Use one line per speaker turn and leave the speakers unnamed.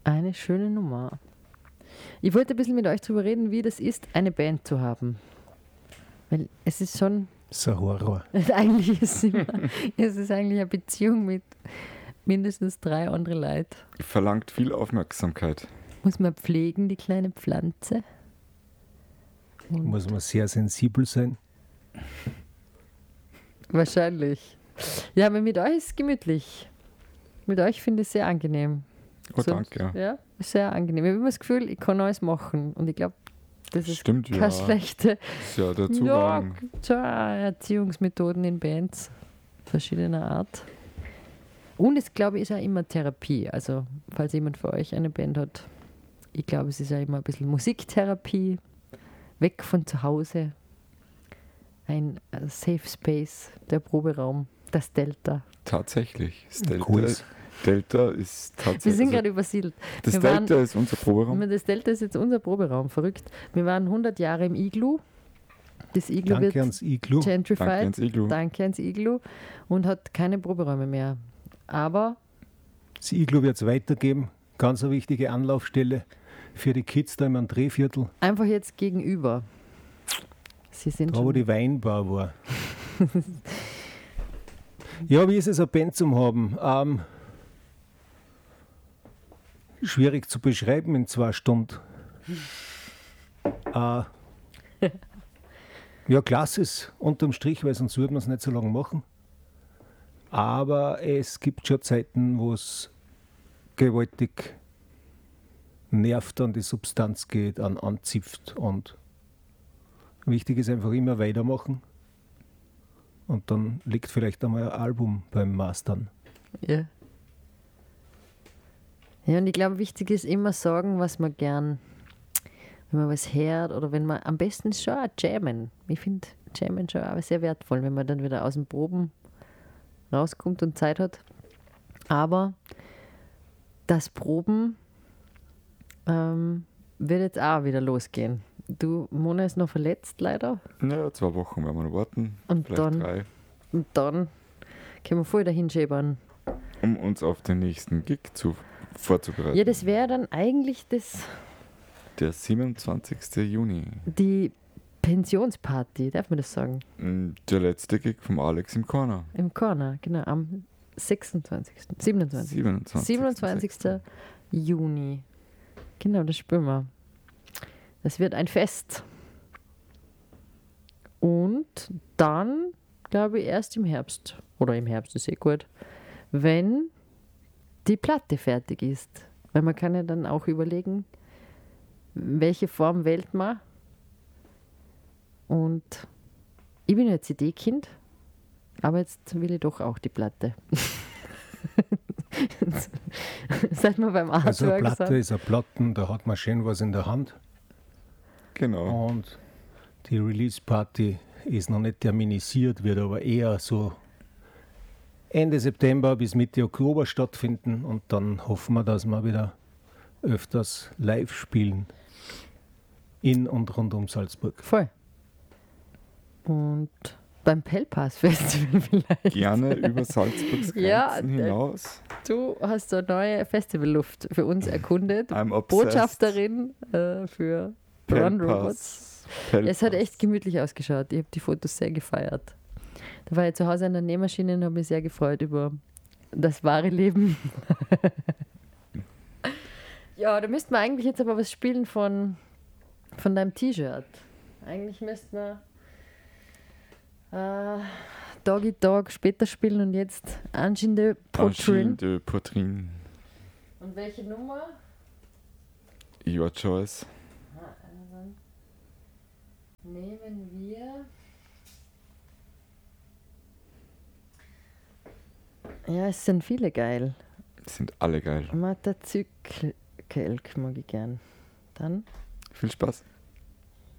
Eine schöne Nummer. Ich wollte ein bisschen mit euch darüber reden, wie das ist, eine Band zu haben. Weil es ist schon...
Das ist ein Horror.
Eigentlich ist es ist eigentlich eine Beziehung mit mindestens 3 anderen Leuten.
Verlangt viel Aufmerksamkeit.
Muss man pflegen, die kleine Pflanze. Und
Muss man sehr sensibel sein.
wahrscheinlich. Ja, aber mit euch ist es gemütlich. Mit euch finde ich es sehr angenehm.
Oh, danke.
Ja, ist sehr angenehm. Ich habe immer das Gefühl, ich kann alles machen. Und ich glaube, das ist
Stimmt,
keine
ja.
schlechte
Ist ja dazu
ja, so Erziehungsmethoden in Bands verschiedener Art. Und es, glaube ich, ist auch immer Therapie. Also, falls jemand von euch eine Band hat, ich glaube, es ist ja immer ein bisschen Musiktherapie. Weg von zu Hause. Ein Safe Space, der Proberaum, das Delta.
Tatsächlich. Das
Quiz.
Delta ist tatsächlich.
Wir sind gerade übersiedelt.
Das
wir
Delta ist unser Proberaum.
Das Delta ist jetzt unser Proberaum, verrückt. Wir waren 100 Jahre im Iglu. Das Iglu
Danke
wird
ans Iglu.
gentrified.
Danke ans Iglu.
Danke ans Iglu. Und hat keine Proberäume mehr. Aber
Das Iglu wird es weitergeben. Ganz eine wichtige Anlaufstelle für die Kids da im André-Viertel,
einfach jetzt gegenüber. Sie sind
da wo
schon
die Weinbar war. Ja, wie ist es, eine Band zu haben? Schwierig zu beschreiben in 2 Stunden. Ja, klasse ist unterm Strich, weil sonst würde man es nicht so lange machen. Aber es gibt schon Zeiten, wo es gewaltig nervt, an die Substanz geht, anzipft. Und wichtig ist einfach immer weitermachen. Und dann liegt vielleicht einmal ein Album beim Mastern.
Ja. Ja, und ich glaube, wichtig ist immer sagen, was man gern, wenn man was hört oder wenn man, am besten ist schon auch jammen. Ich finde Jammen schon auch sehr wertvoll, wenn man dann wieder aus den Proben rauskommt und Zeit hat. Aber das Proben wird jetzt auch wieder losgehen. Du, Mona ist noch verletzt leider.
Ja, 2 Wochen werden wir noch warten.
Und
Vielleicht
dann,
3.
und dann können wir voll dahin schäbern.
Um uns auf den nächsten Gig vorzubereiten.
Ja, das wäre dann eigentlich
Der 27. Juni.
die Pensionsparty, darf man das sagen?
Der letzte Gig vom Alex im Corner.
Im Corner, genau, am 27. Juni. Genau, das spüren wir. Das wird ein Fest. Und dann, glaube ich, erst im Herbst, oder im Herbst ist gut, wenn die Platte fertig ist. Weil man kann ja dann auch überlegen, welche Form wählt man. Und ich bin ja CD-Kind, aber jetzt will ich doch auch die Platte. Seit wir beim Artwork
Also eine Platte
sind.
ist eine Platten, da hat man schön was in der Hand.
Genau.
Und die Release-Party ist noch nicht terminisiert, wird aber eher so Ende September bis Mitte Oktober stattfinden. Und dann hoffen wir, dass wir wieder öfters live spielen. In und rund um Salzburg.
Voll. Und beim Pellpass Festival vielleicht.
Gerne über Salzburgs Grenzen
Ja,
hinaus.
Du hast so neue Festivalluft für uns erkundet.
I'm obsessed.
Botschafterin für Run Robots. Es hat echt gemütlich ausgeschaut. Ich habe die Fotos sehr gefeiert. Da war ich zu Hause an der Nähmaschine und habe mich sehr gefreut über das wahre Leben. Ja, da müssten wir eigentlich jetzt aber was spielen von deinem T-Shirt. Eigentlich müssten wir Doggy Dog später spielen und jetzt Angine de
Angine
Poitrine.
de Poitrine.
Und welche Nummer?
Your choice.
Also nehmen wir. Ja, es sind viele geil.
Sind alle geil.
Matazykelk mag ich gern. Dann
Viel Spaß.